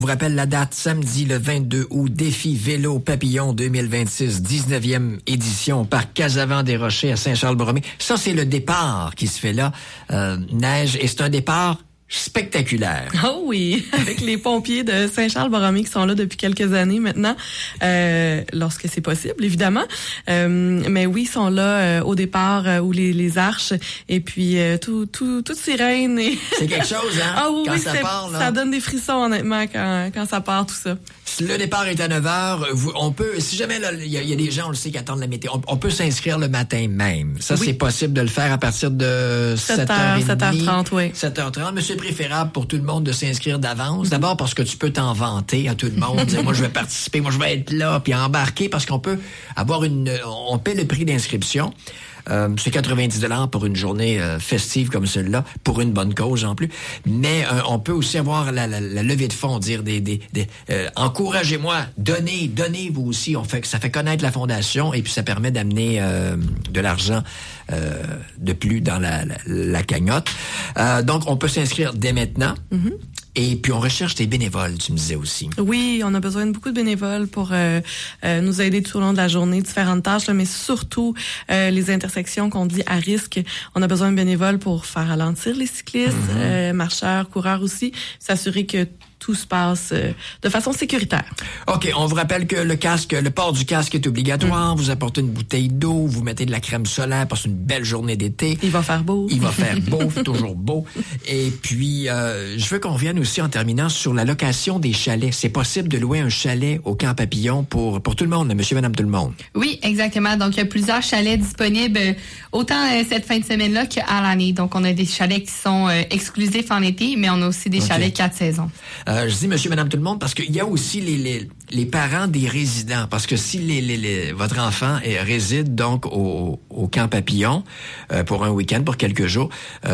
Je vous rappelle la date, samedi le 22 août, défi vélo papillon 2026, 19e édition, parc Casavant-des-Rochers à Saint-Charles-Borromée. Ça, c'est le départ qui se fait là, neige, et c'est un départ spectaculaire. Oh oui, avec les pompiers de Saint-Charles-Borromée qui sont là depuis quelques années maintenant, lorsque c'est possible, évidemment. Mais oui, ils sont là au départ où les arches et puis toute sirène. Et c'est quelque chose, hein? Ah oui, quand ça part, là. Ça donne des frissons, honnêtement, quand ça part, tout ça. Le départ est à 9h. On peut, si jamais il y a des gens, on le sait, qui attendent la météo, on peut s'inscrire le matin même. Ça, oui. C'est possible de le faire à partir de 7h30. 7h30, oui. 7h30. Mais c'est préférable pour tout le monde de s'inscrire d'avance. D'abord parce que tu peux t'en vanter à tout le monde. Dire, moi, je vais participer, moi, je vais être là, puis embarquer, parce qu'on peut avoir on paie le prix d'inscription. C'est 90$ pour une journée festive comme celle-là, pour une bonne cause en plus. Mais on peut aussi avoir la levée de fonds, dire encouragez-moi, donnez vous aussi. Ça fait connaître la fondation et puis ça permet d'amener de l'argent de plus dans la cagnotte. Donc on peut s'inscrire dès maintenant. Mm-hmm. Et puis, on recherche des bénévoles, tu me disais aussi. Oui, on a besoin de beaucoup de bénévoles pour nous aider tout au long de la journée, différentes tâches, là, mais surtout les intersections qu'on dit à risque. On a besoin de bénévoles pour faire ralentir les cyclistes, marcheurs, coureurs aussi, s'assurer que tout se passe de façon sécuritaire. OK, on vous rappelle que le port du casque est obligatoire. Vous apportez une bouteille d'eau, vous mettez de la crème solaire parce que c'est une belle journée d'été. Il va faire beau. Toujours beau. Et puis, je veux qu'on revienne aussi en terminant sur la location des chalets. C'est possible de louer un chalet au Camp Papillon pour tout le monde, monsieur, madame, tout le monde. Oui, exactement. Donc, il y a plusieurs chalets disponibles autant cette fin de semaine-là qu'à l'année. Donc, on a des chalets qui sont exclusifs en été, mais on a aussi des chalets 4 saisons. Je dis monsieur, madame, tout le monde parce qu'il y a aussi les parents des résidents. Parce que si votre enfant réside donc au Camp Papillon pour un week-end, pour quelques jours,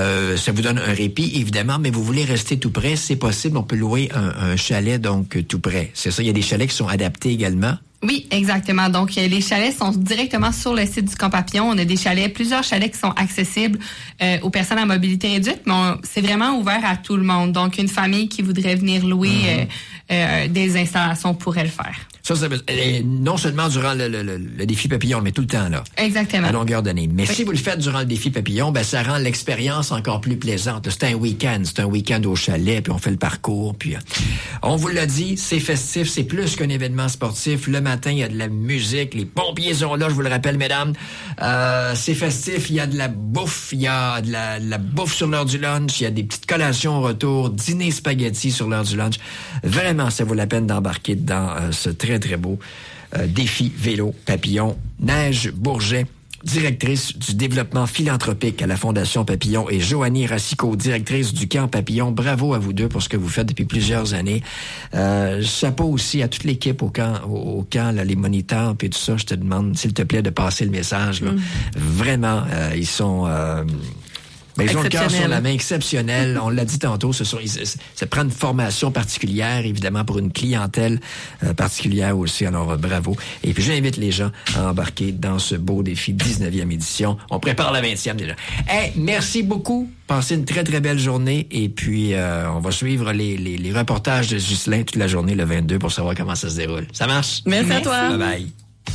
ça vous donne un répit, évidemment, mais vous voulez rester tout près, c'est possible. On peut louer un chalet donc tout près. C'est ça, il y a des chalets qui sont adaptés également. Oui, exactement. Donc, les chalets sont directement sur le site du Camp Papillon. On a plusieurs chalets qui sont accessibles aux personnes à mobilité réduite, mais c'est vraiment ouvert à tout le monde. Donc, une famille qui voudrait venir louer des installations pourrait le faire. Ça, non seulement durant le défi papillon, mais tout le temps, là. Exactement. À longueur d'année. Mais si vous le faites durant le défi papillon, ça rend l'expérience encore plus plaisante. C'est un week-end au chalet, puis on fait le parcours, puis on vous l'a dit, c'est festif, c'est plus qu'un événement sportif. Le matin, il y a de la musique, les pompiers sont là, je vous le rappelle, mesdames. C'est festif, il y a de la bouffe, il y a de la bouffe sur l'heure du lunch, il y a des petites collations au retour, dîner spaghetti sur l'heure du lunch. Vraiment, ça vaut la peine d'embarquer dans ce très beau défi vélo papillon. Neige Bourget, directrice du développement philanthropique à la Fondation Papillon, et Joanie Racicot, directrice du Camp Papillon. Bravo à vous deux pour ce que vous faites depuis plusieurs années. Chapeau aussi à toute l'équipe au camp là, les moniteurs puis tout ça. Je te demande, s'il te plaît, de passer le message. Là. Vraiment, ils sont... ils ont le cœur sur la main, exceptionnel. On l'a dit tantôt, ça prend une formation particulière, évidemment, pour une clientèle particulière aussi. Alors, bravo. Et puis, j'invite les gens à embarquer dans ce beau défi 19e édition. On prépare la 20e déjà. Merci beaucoup. Passez une très, très belle journée. Et puis, on va suivre les reportages de Ghislain toute la journée, le 22, pour savoir comment ça se déroule. Ça marche? Merci à toi. Bye-bye.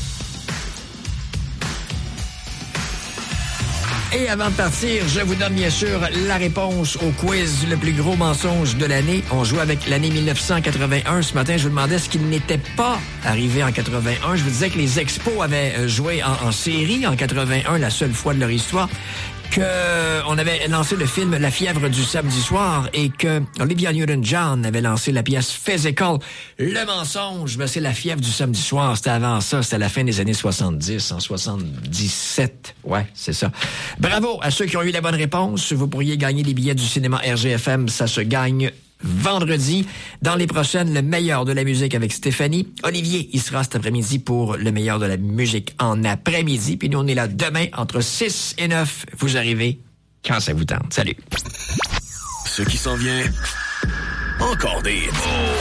Et avant de partir, je vous donne bien sûr la réponse au quiz le plus gros mensonge de l'année. On joue avec l'année 1981. Ce matin, je vous demandais ce qu'il n'était pas arrivé en 81. Je vous disais que les Expos avaient joué en série en 81, la seule fois de leur histoire. On avait lancé le film La fièvre du samedi soir et que Olivia Newton-John avait lancé la pièce Physical. Le mensonge, c'est La fièvre du samedi soir. C'était avant ça, c'était la fin des années 70, en 77. Ouais, c'est ça. Bravo à ceux qui ont eu la bonne réponse. Vous pourriez gagner des billets du cinéma RGFM. Ça se gagne vendredi. Dans les prochaines, le meilleur de la musique avec Stéphanie. Olivier, il sera cet après-midi pour le meilleur de la musique en après-midi. Puis nous, on est là demain entre 6 et 9. Vous arrivez quand ça vous tente. Salut. Ce qui s'en vient, encore des hits.